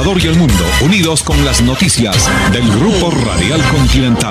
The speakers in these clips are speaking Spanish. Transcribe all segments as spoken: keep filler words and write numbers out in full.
Ecuador y el mundo, unidos con las noticias del Grupo Radial Continental.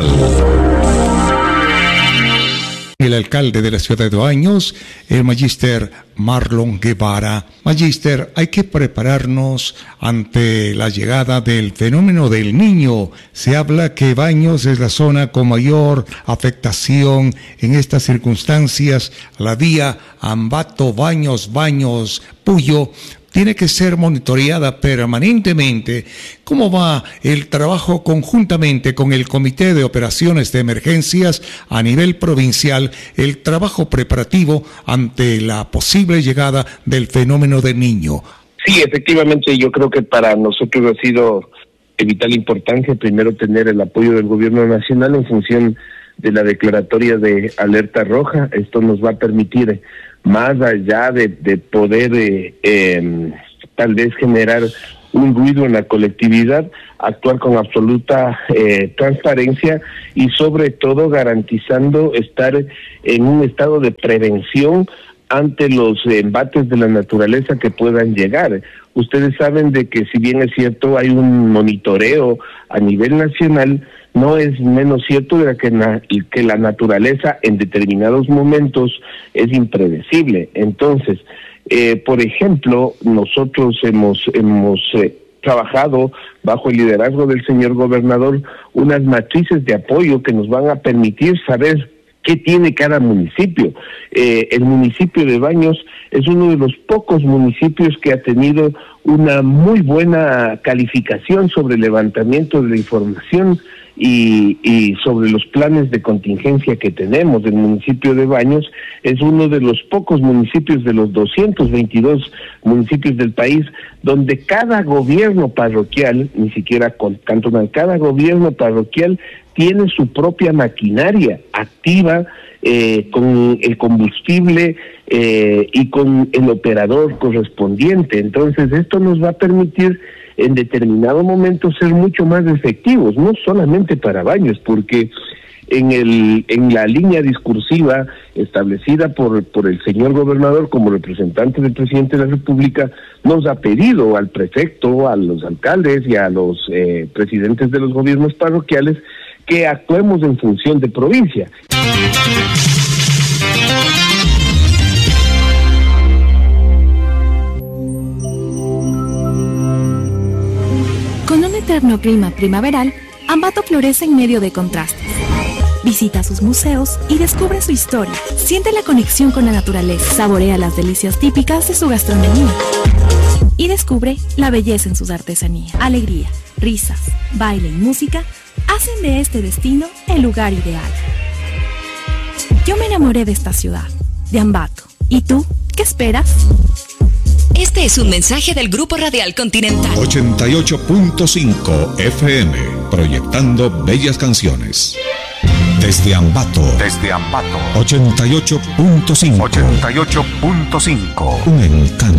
El alcalde de la ciudad de Baños, el magíster Marlon Guevara. Magíster, hay que prepararnos ante la llegada del fenómeno del Niño. Se habla que Baños es la zona con mayor afectación en estas circunstancias. La vía Ambato, Baños, Baños, Puyo tiene que ser monitoreada permanentemente. ¿Cómo va el trabajo conjuntamente con el Comité de Operaciones de Emergencias a nivel provincial, el trabajo preparativo ante la posible llegada del fenómeno del Niño? Sí, efectivamente, yo creo que para nosotros ha sido de vital importancia primero tener el apoyo del gobierno nacional en función de la declaratoria de alerta roja. Esto nos va a permitir, más allá de, de poder eh, eh, tal vez generar un ruido en la colectividad, actuar con absoluta eh, transparencia y sobre todo garantizando estar en un estado de prevención ante los embates de la naturaleza que puedan llegar. Ustedes saben de que si bien es cierto hay un monitoreo a nivel nacional, no es menos cierto de que, na, que la naturaleza en determinados momentos es impredecible. Entonces, eh, por ejemplo, nosotros hemos hemos eh, trabajado bajo el liderazgo del señor gobernador unas matrices de apoyo que nos van a permitir saber qué tiene cada municipio. Eh, el municipio de Baños es uno de los pocos municipios que ha tenido una muy buena calificación sobre el levantamiento de la información y, y sobre los planes de contingencia que tenemos. El municipio de Baños es uno de los pocos municipios de los doscientos veintidós municipios del país donde cada gobierno parroquial, ni siquiera cantonal, cada gobierno parroquial tiene su propia maquinaria activa eh, con el combustible eh, y con el operador correspondiente. Entonces esto nos va a permitir en determinado momento ser mucho más efectivos, no solamente para Baños, porque en el en la línea discursiva establecida por por el señor gobernador como representante del presidente de la República, nos ha pedido al prefecto, a los alcaldes y a los eh, presidentes de los gobiernos parroquiales que actuemos en función de provincia. Con un eterno clima primaveral, Ambato florece en medio de contrastes. Visita sus museos y descubre su historia. Siente la conexión con la naturaleza, saborea las delicias típicas de su gastronomía y descubre la belleza en sus artesanías. Alegría, risas, baile y música hacen de este destino el lugar ideal. Yo me enamoré de esta ciudad, de Ambato. ¿Y tú? ¿Qué esperas? Este es un mensaje del Grupo Radial Continental. ochenta y ocho punto cinco F M, proyectando bellas canciones. Desde Ambato. Desde Ambato. ochenta y ocho punto cinco. ochenta y ocho punto cinco. Un encanto.